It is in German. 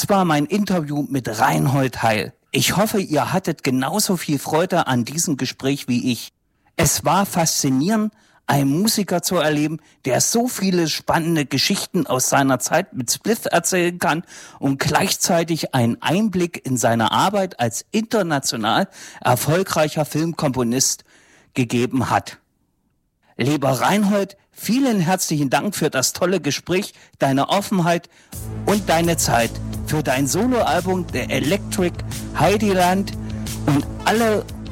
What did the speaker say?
Das war mein Interview mit Reinhold Heil. Ich hoffe, ihr hattet genauso viel Freude an diesem Gespräch wie ich. Es war faszinierend, einen Musiker zu erleben, der so viele spannende Geschichten aus seiner Zeit mit Spliff erzählen kann und gleichzeitig einen Einblick in seine Arbeit als international erfolgreicher Filmkomponist gegeben hat. Lieber Reinhold, vielen herzlichen Dank für das tolle Gespräch, deine Offenheit und deine Zeit, für dein Soloalbum The Electric Heideland und alle